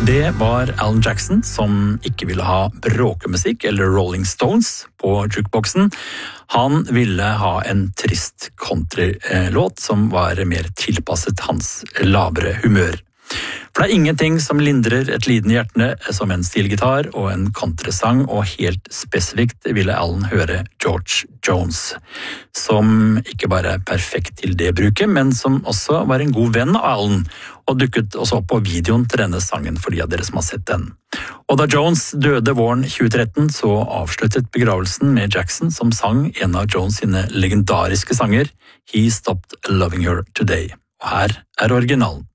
Det var Alan Jackson som ikke ville ha bråkemusikk eller Rolling Stones på jukeboxen. Han ville ha en trist countrylåt som var mer tilpasset hans lavere humør. For det er ingenting som lindrer et lidende hjerte som en stilgitar og en countrysang, og helt spesifikt ville Alan høre George Jones, som ikke bare er perfekt til det bruket, men som også var en god venn av Alan, og dukket også opp på videoen til denne sangen for de av dere som har sett den. Og da Jones døde våren 2013, så avsluttet begravelsen med Jackson som sang en av Jones sine legendariske sanger, He Stopped Loving Her Today. Og her er originalen.